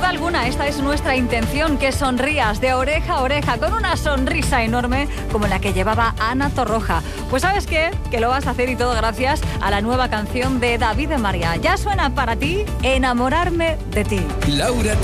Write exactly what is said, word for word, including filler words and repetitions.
duda alguna, esta es nuestra intención, que sonrías de oreja a oreja con una sonrisa enorme como la que llevaba Ana Torroja. Pues ¿sabes qué? Que lo vas a hacer y todo gracias a la nueva canción de David de María. Ya suena para ti, Enamorarme de ti. Laura